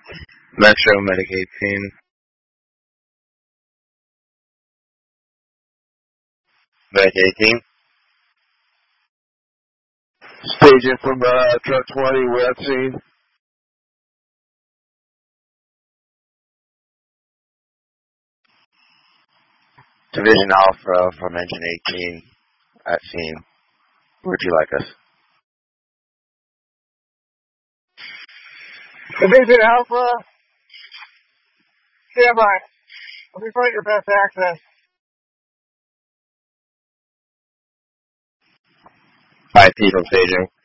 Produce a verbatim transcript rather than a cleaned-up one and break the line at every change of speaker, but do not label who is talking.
Metro Medic eighteen. Medic eighteen.
Staging from uh, truck twenty, we're at scene.
Division Alpha from Engine eighteen at scene. Where'd you like us?
Division Alpha, stand by. Let me find your best access.
I P from staging.